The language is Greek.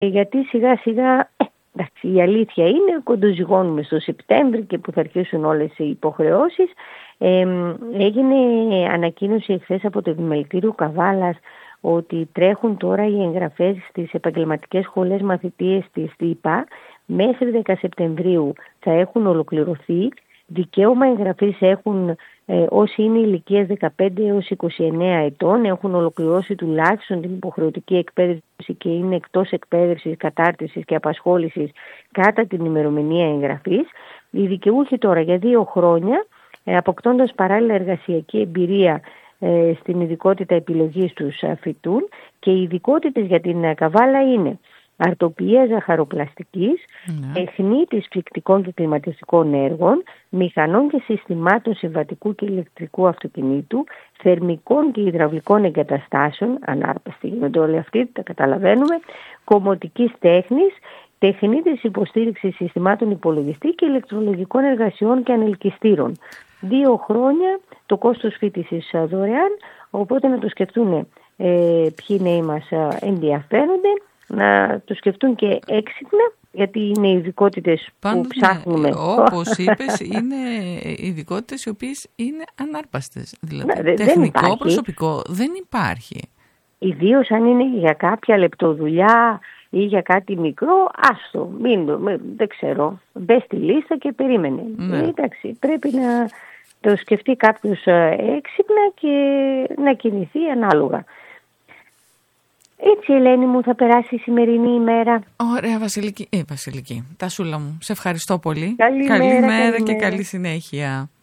Γιατί σιγά σιγά, εντάξει, η αλήθεια είναι, κοντοζυγώνουμε στο Σεπτέμβρη και που θα αρχίσουν όλες οι υποχρεώσεις. Έγινε ανακοίνωση εχθές από το Επιμελητήριο Καβάλας ότι τρέχουν τώρα οι εγγραφές στις επαγγελματικές σχολές μαθητείες της ΔΥΠΑ. Μέχρι 10 Σεπτεμβρίου θα έχουν ολοκληρωθεί. Δικαίωμα εγγραφής έχουν όσοι είναι ηλικίας 15 έως 29 ετών, έχουν ολοκληρώσει τουλάχιστον την υποχρεωτική εκπαίδευση και είναι εκτός εκπαίδευσης, κατάρτισης και απασχόλησης κατά την ημερομηνία εγγραφής. Οι δικαιούχοι τώρα για 2 χρόνια, αποκτώντας παράλληλα εργασιακή εμπειρία στην ειδικότητα επιλογής τους, φοιτούν, και οι ειδικότητες για την Καβάλα είναι αρτοποιία ζαχαροπλαστικής, τεχνίτης φυκτικών και κλιματιστικών έργων, μηχανών και συστημάτων συμβατικού και ηλεκτρικού αυτοκινήτου, θερμικών και υδραυλικών εγκαταστάσεων, ανάρπαστοι γίνονται όλοι αυτοί, τα καταλαβαίνουμε, κομμωτικής τέχνης, τεχνίτης υποστήριξης συστημάτων υπολογιστή και ηλεκτρολογικών εργασιών και ανελκυστήρων. 2 χρόνια, το κόστος φοιτησης δωρεάν, οπότε να το σκεφτούν ποιοι νέοι μας ενδιαφέρονται, να το σκεφτούν και έξυπνα, γιατί είναι ειδικότητες που ψάχνουμε. Όπως είπες, είναι ειδικότητες οι οποίες είναι ανάρπαστες. Δηλαδή, τεχνικό προσωπικό δεν υπάρχει. Ιδίως αν είναι για κάποια λεπτοδουλειά ή για κάτι μικρό, άστο, δεν ξέρω. Μπες στη λίστα και περίμενε. Εντάξει, πρέπει να το σκεφτεί κάποιος έξυπνα και να κινηθεί ανάλογα. Έτσι, Ελένη μου, θα περάσει η σημερινή ημέρα. Ωραία, Βασιλική. Βασιλική, τα σούλα μου. Σε ευχαριστώ πολύ. Καλή μέρα και καλή συνέχεια.